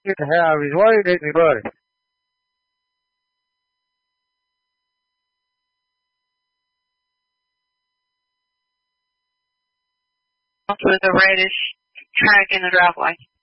the hell is why you take me buddy? With a reddish track in the driveway.